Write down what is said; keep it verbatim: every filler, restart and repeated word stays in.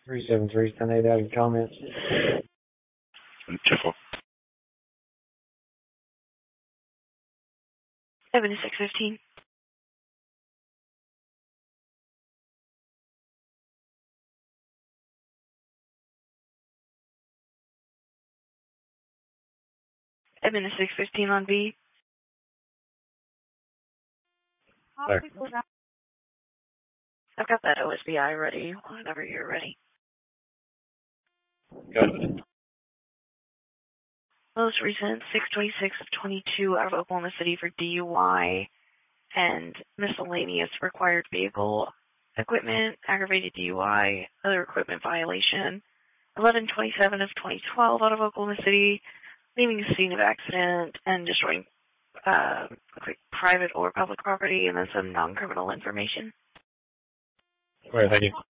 three seven three, ten eight, added comments. Careful. seventy-six fifteen. seventy-six fifteen on B. There. I've got that O S B I ready whenever you're ready. Good. Most recent, six twenty-six of twenty-two out of Oklahoma City for D U I and miscellaneous required vehicle equipment, aggravated D U I, other equipment violation. eleven twenty-seven of twenty twelve out of Oklahoma City, leaving a scene of accident and destroying uh, like private or public property, and then some non-criminal information. All right, thank you.